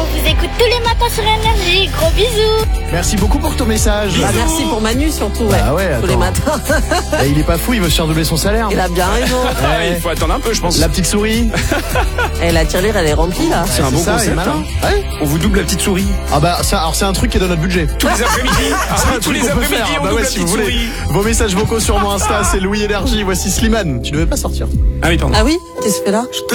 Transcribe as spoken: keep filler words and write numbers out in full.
vous écoute tous les matins sur Énergie. Gros bisous. Merci beaucoup pour ton message. Bah, merci pour Manu surtout, ouais. Ah ouais, tous les attends. matins. Et il est pas fou, il veut se faire doubler son salaire. Il a bien raison. Ah, il faut attendre un peu, je pense. La petite souris. Et la tirelire, elle est remplie là. C'est un bon ça, il est concept. malin. hein. Ouais. On vous double la petite souris. Ah bah ça, alors c'est un truc qui est dans notre budget. Tous les après-midi. Ah, C'est un tous truc les qu'on peut après-midi, faire. on Bah double ouais, la si vous petite voulez. souris. Vos messages vocaux sur mon Insta, c'est Louis Énergie. Voici Slimane. Tu devais pas sortir. Ah oui, pardon. Ah oui, qu'est-ce que tu fais là?